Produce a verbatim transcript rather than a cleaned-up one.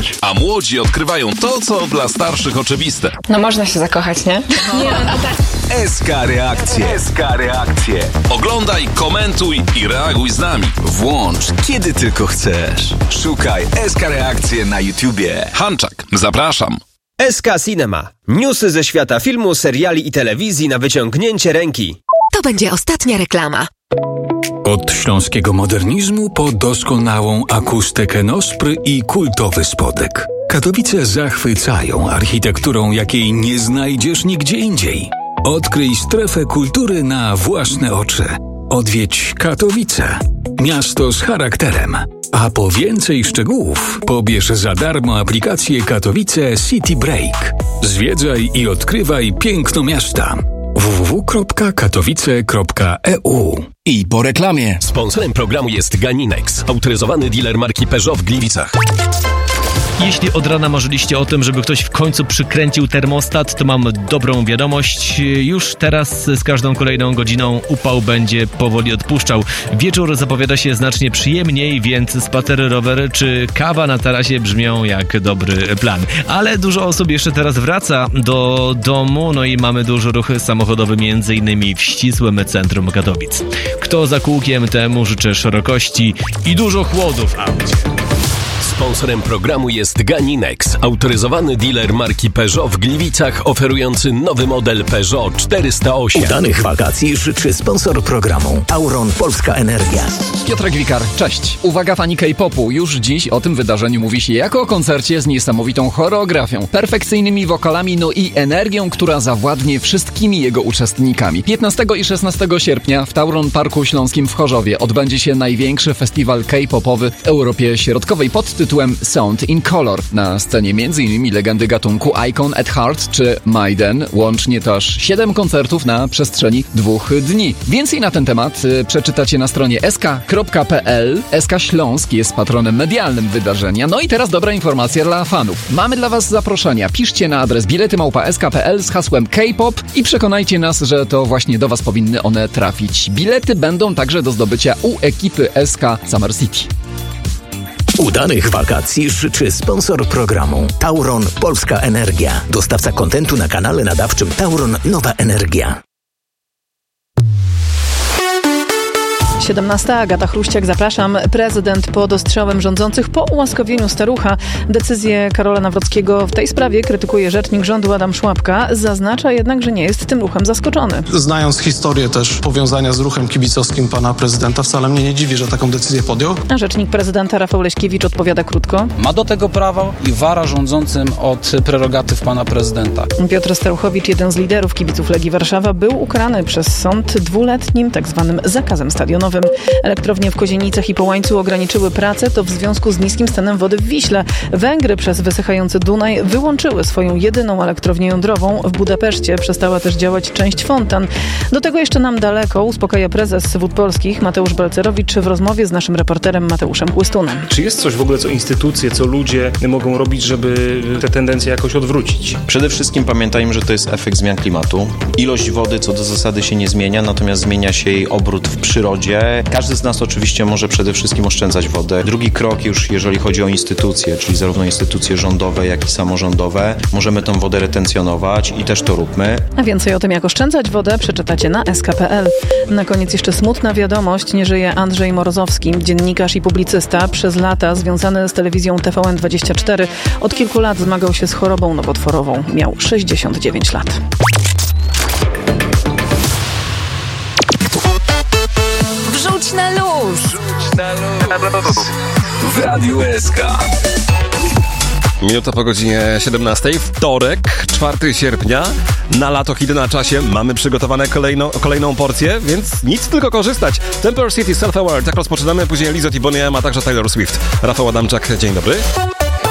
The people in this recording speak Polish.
zakochać. A młodzi odkrywają to, co dla starszych oczywiste. No można się zakochać, nie? No. Nie, no tak. S K Reakcje. S K Reakcje. Oglądaj, komentuj i reaguj z nami. Włącz, kiedy tylko chcesz. Szukaj S K Reakcje na YouTubie. Hanczak, zapraszam. S K Cinema. Newsy ze świata filmu, seriali i telewizji na wyciągnięcie ręki. To będzie ostatnia reklama. Od śląskiego modernizmu po doskonałą akustykę Nospry i kultowy spodek. Katowice zachwycają architekturą, jakiej nie znajdziesz nigdzie indziej. Odkryj strefę kultury na własne oczy. Odwiedź Katowice. Miasto z charakterem. A po więcej szczegółów pobierz za darmo aplikację Katowice City Break. Zwiedzaj i odkrywaj piękno miasta. w w w kropka katowice kropka e u. I po reklamie. Sponsorem programu jest Ganinex, autoryzowany dealer marki Peugeot w Gliwicach. Jeśli od rana marzyliście o tym, żeby ktoś w końcu przykręcił termostat, to mam dobrą wiadomość. Już teraz z każdą kolejną godziną upał będzie powoli odpuszczał. Wieczór zapowiada się znacznie przyjemniej, więc spacer, rower czy kawa na tarasie brzmią jak dobry plan. Ale dużo osób jeszcze teraz wraca do domu, no i mamy duży ruch samochodowy, między innymi w ścisłym centrum Katowic. Kto za kółkiem, temu życzę szerokości i dużo chłodu w aucie. Sponsorem programu jest Ganinex, autoryzowany dealer marki Peugeot w Gliwicach, oferujący nowy model Peugeot czterysta osiem. Udanych wakacji życzy sponsor programu Tauron Polska Energia. Piotrek Wikar, cześć. Uwaga fani K-popu, już dziś o tym wydarzeniu mówi się jako o koncercie z niesamowitą choreografią, perfekcyjnymi wokalami, no i energią, która zawładnie wszystkimi jego uczestnikami. piętnastego i szesnastego sierpnia w Tauron Parku Śląskim w Chorzowie odbędzie się największy festiwal K-popowy w Europie Środkowej pod tytułem Sound in Color. Na scenie m.in. legendy gatunku Icon at Heart czy Maiden, łącznie to aż siedem koncertów na przestrzeni dwóch dni. Więcej na ten temat y, przeczytacie na stronie s k kropka p l. S K Śląsk jest patronem medialnym wydarzenia. No i teraz dobra informacja dla fanów. Mamy dla was zaproszenia. Piszcie na adres bilety małpa s k kropka p l z hasłem K-pop i przekonajcie nas, że to właśnie do was powinny one trafić. Bilety będą także do zdobycia u ekipy S K Summer City. Udanych wakacji życzy sponsor programu Tauron Polska Energia. Dostawca kontentu na kanale nadawczym Tauron Nowa Energia. siedemnasta. Agata Chruściak, zapraszam. Prezydent pod ostrzałem rządzących po ułaskawieniu starucha. Decyzję Karola Nawrockiego w tej sprawie krytykuje rzecznik rządu Adam Szłapka. Zaznacza jednak, że nie jest tym ruchem zaskoczony. Znając historię też powiązania z ruchem kibicowskim pana prezydenta, wcale mnie nie dziwi, że taką decyzję podjął. A rzecznik prezydenta Rafał Leśkiewicz odpowiada krótko. Ma do tego prawo i wara rządzącym od prerogatyw pana prezydenta. Piotr Staruchowicz, jeden z liderów kibiców Legii Warszawa, był ukarany przez sąd dwuletnim tak zwanym zakazem stadionowym. Elektrownie w Kozienicach i Połańcu ograniczyły pracę, to w związku z niskim stanem wody w Wiśle. Węgry przez wysychający Dunaj wyłączyły swoją jedyną elektrownię jądrową. W Budapeszcie przestała też działać część fontan. Do tego jeszcze nam daleko, uspokaja prezes Wód Polskich Mateusz Balcerowicz w rozmowie z naszym reporterem Mateuszem Chłystunem. Czy jest coś w ogóle, co instytucje, co ludzie mogą robić, żeby te tendencje jakoś odwrócić? Przede wszystkim pamiętajmy, że to jest efekt zmian klimatu. Ilość wody co do zasady się nie zmienia, natomiast zmienia się jej obrót w przyrodzie. Każdy z nas oczywiście może przede wszystkim oszczędzać wodę. Drugi krok już, jeżeli chodzi o instytucje, czyli zarówno instytucje rządowe, jak i samorządowe, możemy tą wodę retencjonować i też to róbmy. A więcej o tym, jak oszczędzać wodę, przeczytacie na s k kropka p l. Na koniec jeszcze smutna wiadomość. Nie żyje Andrzej Morozowski, dziennikarz i publicysta, przez lata związany z telewizją T V N dwadzieścia cztery. Od kilku lat zmagał się z chorobą nowotworową. Miał sześćdziesiąt dziewięć lat. Wrzuć na luz! W Radiu S K. Minuta po godzinie siedemnastej, wtorek, czwartego sierpnia. Na lato hity na czasie mamy przygotowane kolejną, kolejną porcję, więc nic, tylko korzystać. Temper City, Self-Aware, tak rozpoczynamy, później Lizot i Bonnie M, a także Taylor Swift. Rafał Adamczak, dzień dobry.